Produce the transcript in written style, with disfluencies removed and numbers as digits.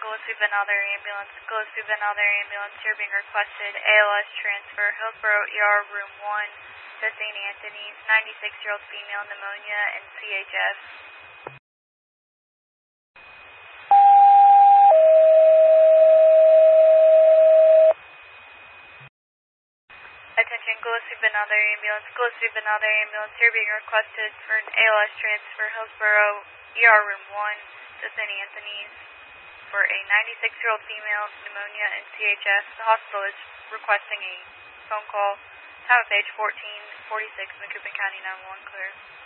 Gillespie Benalder Ambulance. Gillespie Benalder Ambulance, you're being requested. ALS transfer, Hillsborough ER Room 1 to St. Anthony's. 96-year-old female, pneumonia and CHF. Attention, Gillespie Benalder Ambulance. Gillespie Benalder Ambulance, you're being requested for an ALS transfer, Hillsborough ER Room 1 to St. Anthony's for a 96-year-old female, pneumonia and CHF. The hospital is requesting a phone call. Tower page 1446, Macoupin County 911 clear.